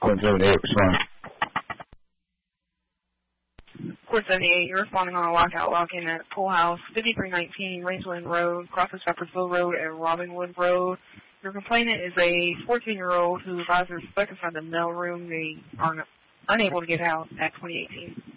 78, respond. Court 78, you're responding on a lockout lock-in at Pool House, 5319 Rangeland Road, crosses Shepherdsville Road and Robinwood Road. Your complainant is a 14-year-old who advises stuck inside the mailroom. They are unable to get out at 2018.